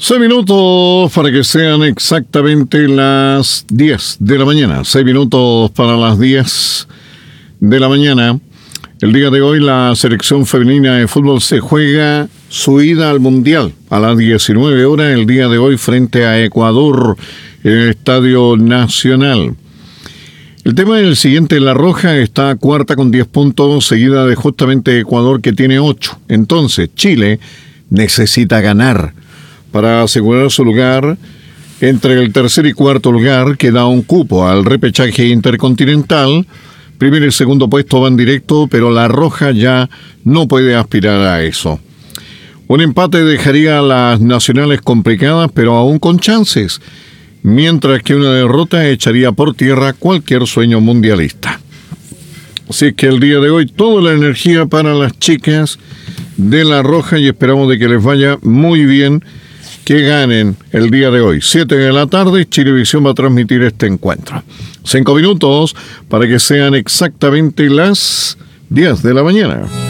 6 minutos para que sean exactamente las 10 de la mañana. 6 minutos para las 10 de la mañana. El día de hoy la selección femenina de fútbol se juega su ida al Mundial a las 19 horas. El día de hoy frente a Ecuador en el Estadio Nacional. El tema es el siguiente: La Roja está cuarta con 10 puntos, seguida de justamente Ecuador, que tiene 8. Entonces Chile necesita ganar para asegurar su lugar entre el tercer y cuarto lugar, que da un cupo al repechaje intercontinental. Primer y segundo puesto van directo, pero La Roja ya no puede aspirar a eso. Un empate dejaría a las nacionales complicadas, pero aún con chances, mientras que una derrota echaría por tierra cualquier sueño mundialista. Así que el día de hoy toda la energía para las chicas de La Roja y esperamos de que les vaya muy bien, que ganen el día de hoy. 7 de la tarde, Chilevisión va a transmitir este encuentro. 5 minutos para que sean exactamente las 10 de la mañana.